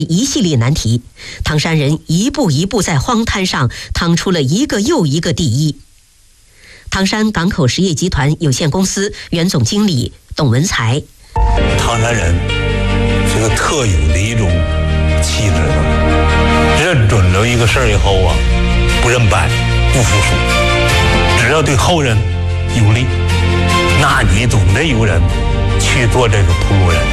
一系列难题，唐山人一步一步在荒滩上趟出了一个又一个第一。唐山港口实业集团有限公司原总经理董文才： 唐山人这个特有的一种气质的，认准了一个事儿以后啊，不认败，不服输，只要对后人有利，那你总得有人去做这个铺路人。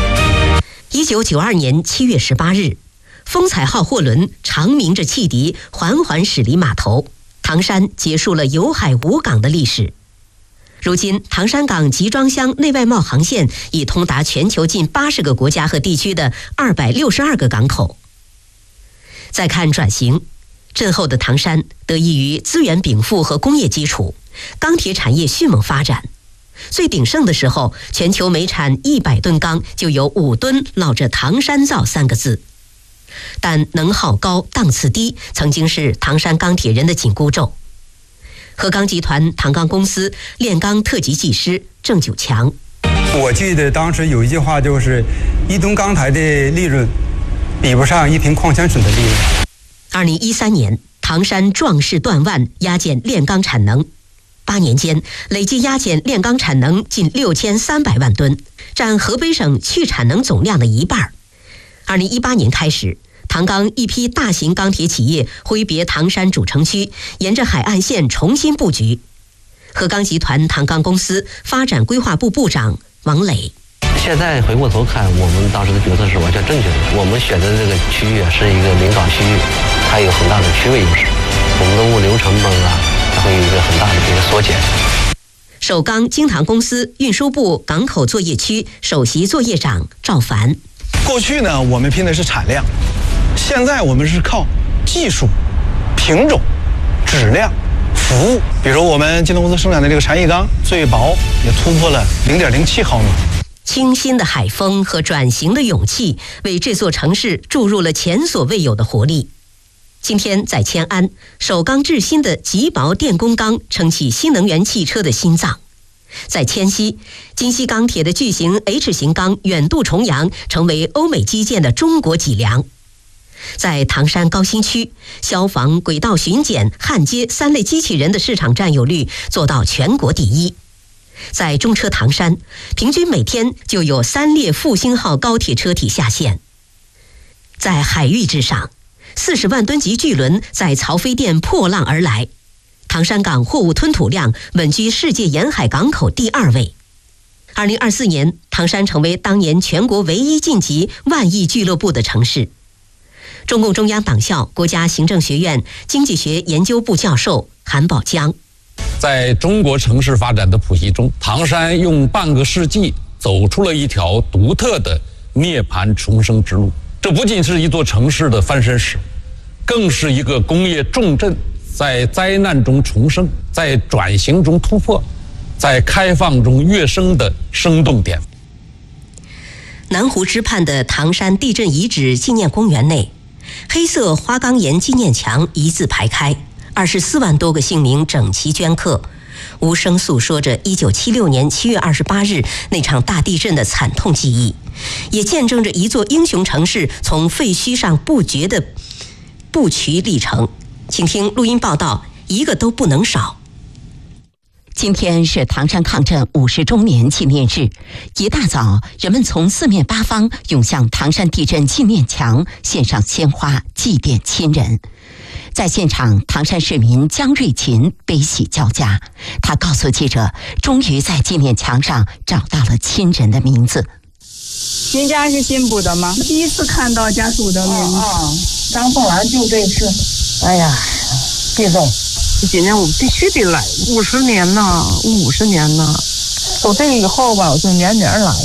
1992年7月18日，风采号货轮长鸣着汽笛，缓缓驶离码头，唐山结束了有海无港的历史。如今，唐山港集装箱内外贸航线已通达全球近80个国家和地区的262个港口。再看转型，震后的唐山得益于资源禀赋和工业基础，钢铁产业迅猛发展。最鼎盛的时候，全球每产100吨钢就有5吨烙着唐山造3个字。但能耗高，档次低，曾经是唐山钢铁人的紧箍咒。鹤钢集团唐钢公司炼钢特级技师郑九强： 我记得当时有一句话，就是1吨钢材的利润比不上1瓶矿泉水的利润。 2013年，唐山壮士断腕，压减炼钢产能。8年间，累计压减炼钢产能近6300万吨，占河北省去产能总量的1半。2018年开始，唐钢一批大型钢铁企业挥别唐山主城区，沿着海岸线重新布局。鹤钢集团唐钢公司发展规划部部长王磊： 现在回过头看，我们当时的决策是完全正确的。我们选择的这个区域是一个临港区域，它有很大的区位优势，我们的物流成本它会有一个很大的这个缩减。 首钢京唐公司运输部港口作业区首席作业长赵凡： 过去呢，我们拼的是产量，现在我们是靠技术、品种、质量、服务。比如我们京东公司生产的这个禅意钢，最薄也突破了0.07毫米。 清新的海风和转型的勇气，为这座城市注入了前所未有的活力。今天在迁安，首钢制新的极薄电工钢撑起新能源汽车的心脏。在迁西，京西钢铁的巨型 H 型钢远渡重洋，成为欧美基建的中国脊梁。在唐山高新区，消防、轨道巡检、焊接3类机器人的市场占有率做到全国第一。在中车唐山，平均每天就有3列复兴号高铁车体下线。在海域之上，40万吨级巨轮在曹妃甸破浪而来，唐山港货物吞吐量稳居世界沿海港口第2位。2024年，唐山成为当年全国唯一晋级万亿俱乐部的城市。中共中央党校国家行政学院经济学研究部教授韩宝江： 在中国城市发展的谱系中，唐山用半个世纪走出了一条独特的涅槃重生之路。这不仅是一座城市的翻身史，更是一个工业重镇在灾难中重生，在转型中突破，在开放中跃升的生动点。 南湖之畔的唐山地震遗址纪念公园内，黑色花岗岩纪念墙一字排开，24万多个姓名整齐镌刻，无声诉说着1976年7月28日那场大地震的惨痛记忆，也见证着一座英雄城市从废墟上不绝的步渠历程。请听录音报道，一个都不能少。 今天是唐山抗震50周年纪念日，一大早，人们从四面八方涌向唐山地震纪念墙，献上鲜花，祭奠亲人。在现场，唐山市民江瑞琴悲喜交加，他告诉记者，终于在纪念墙上找到了亲人的名字。 您家是新补的吗？第一次看到家属的名字。 刚送完就这次，哎呀，别送。 今年我们必须得来，50年呐，50年呐。 从这个以后吧，我就年年来。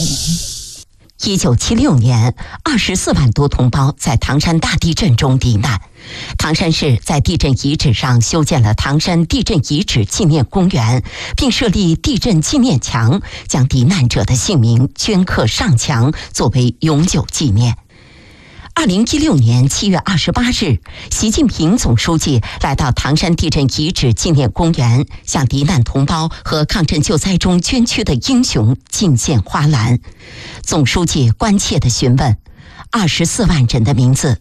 1976年，24万多同胞在唐山大地震中罹难。唐山市在地震遗址上修建了唐山地震遗址纪念公园，并设立地震纪念墙，将罹难者的姓名镌刻上墙，作为永久纪念。2016年7月28日，习近平总书记来到唐山地震遗址纪念公园，向罹难同胞和抗震救灾中捐躯的英雄敬献花篮。总书记关切地询问 24万人的名字。